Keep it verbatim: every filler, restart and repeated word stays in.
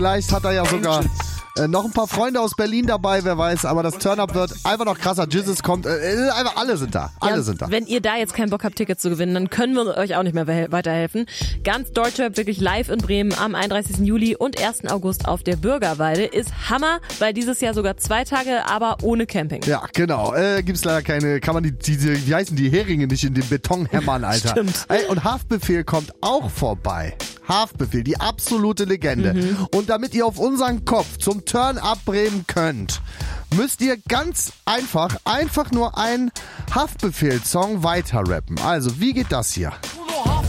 Vielleicht hat er ja sogar äh, noch ein paar Freunde aus Berlin dabei, wer weiß. Aber das Turn-Up wird einfach noch krasser. Jizzes kommt, äh, einfach alle sind da. Alle ja, sind da. Wenn ihr da jetzt keinen Bock habt, Tickets zu gewinnen, dann können wir euch auch nicht mehr weiterhelfen. Ganz Deutschrap wirklich live in Bremen am einunddreißigsten Juli und ersten August auf der Bürgerweide. Ist Hammer, weil dieses Jahr sogar zwei Tage, aber ohne Camping. Ja, genau. Äh, gibt's leider keine, kann man die, diese, wie heißen die Heringe nicht in den Beton hämmern, Alter. Stimmt. Ey, und Haftbefehl kommt auch vorbei. Haftbefehl, die absolute Legende. Mhm. Und damit ihr auf unseren Kopf zum Turn-Up Bremen könnt, müsst ihr ganz einfach, einfach nur einen Haftbefehl-Song weiterrappen. Also, wie geht das hier?